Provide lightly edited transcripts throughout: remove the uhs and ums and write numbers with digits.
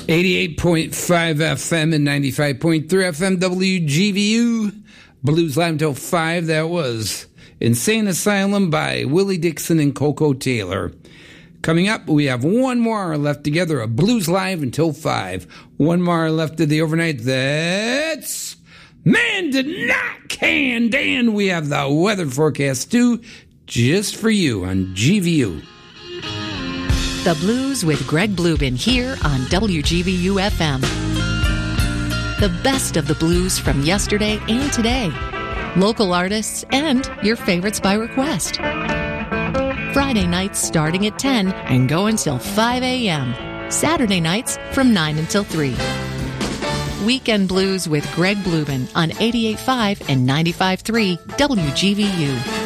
88.5 FM and 95.3 FM WGVU. Blues Live until 5. That was Insane Asylum by Willie Dixon and Coco Taylor. Coming up, we have one more hour left together of Blues Live until 5. One more hour left of the overnight. That's Man Did Not Can. Dan, we have the weather forecast too, just for you on GVU. The Blues with Greg Blubin here on WGVU FM. The best of the blues from yesterday and today. Local artists and your favorites by request. Friday nights starting at 10 and go until 5 a.m. Saturday nights from 9 until 3. Weekend Blues with Greg Blubin on 88.5 and 95.3 WGVU.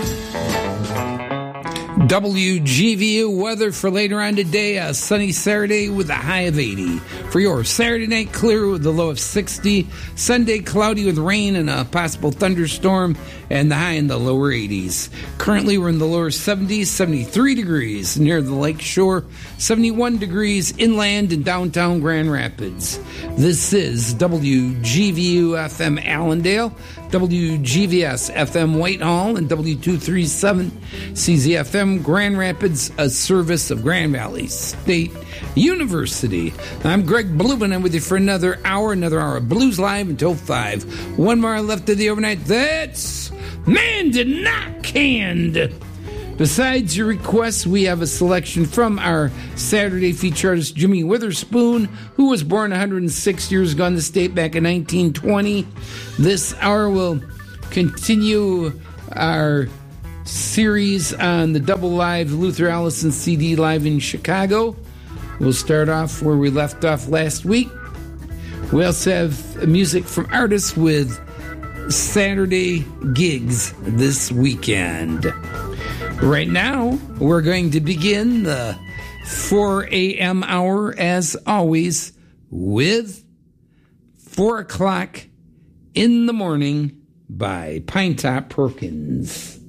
WGVU weather for later on today, a sunny Saturday with a high of 80. For your Saturday night, clear with a low of 60. Sunday, cloudy with rain and a possible thunderstorm, and the high in the lower 80s. Currently, we're in the lower 70s, 73 degrees near the lake shore, 71 degrees inland in downtown Grand Rapids. This is WGVU FM Allendale, WGVS FM Whitehall, and W237 CZFM Grand Rapids, a service of Grand Valley State University. I'm Greg Blubin. I'm with you for another hour of Blues Live until 5. One more left of the overnight. That's Man Did Not Canned. Besides your requests, we have a selection from our Saturday feature artist, Jimmy Witherspoon, who was born 106 years ago in the state back in 1920. This hour will continue our series on the double live Luther Allison CD live in Chicago. We'll start off where we left off last week. We also have music from artists with Saturday gigs this weekend. Right now, we're going to begin the 4 a.m. hour, as always, with 4 o'clock in the morning by Pinetop Perkins.